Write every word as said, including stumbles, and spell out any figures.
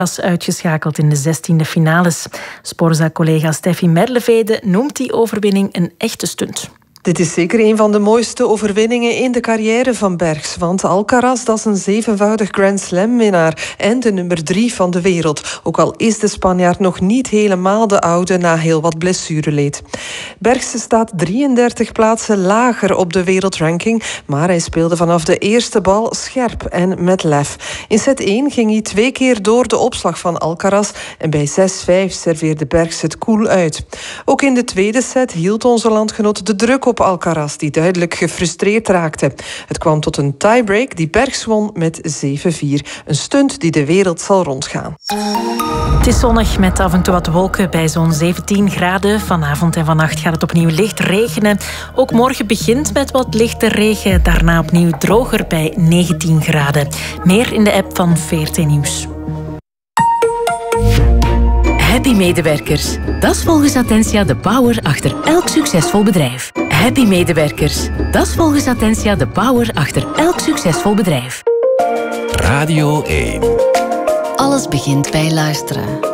was uitgeschakeld in de zestiende finales. Sporza-collega Steffi Merlevede noemt die overwinning een echte stunt. Dit is zeker een van de mooiste overwinningen in de carrière van Bergs. Want Alcaraz, dat is een zevenvoudig Grand Slam-winnaar en de nummer drie van de wereld. Ook al is de Spanjaard nog niet helemaal de oude na heel wat blessureleed. Bergs staat drieëndertig plaatsen lager op de wereldranking, maar hij speelde vanaf de eerste bal scherp en met lef. In set één ging hij twee keer door de opslag van Alcaraz en bij zes vijf serveerde Bergs het koel uit. Ook in de tweede set hield onze landgenoot de druk op op Alcaraz, die duidelijk gefrustreerd raakte. Het kwam tot een tiebreak die Bergs won met zeven vier. Een stunt die de wereld zal rondgaan. Het is zonnig met af en toe wat wolken bij zo'n zeventien graden. Vanavond en vannacht gaat het opnieuw licht regenen. Ook morgen begint met wat lichte regen. Daarna opnieuw droger bij negentien graden. Meer in de app van V R T Nieuws. Happy medewerkers. Dat is volgens Attentia de power achter elk succesvol bedrijf. Happy medewerkers. Dat is volgens Attentia de power achter elk succesvol bedrijf. Radio één. Alles begint bij luisteren.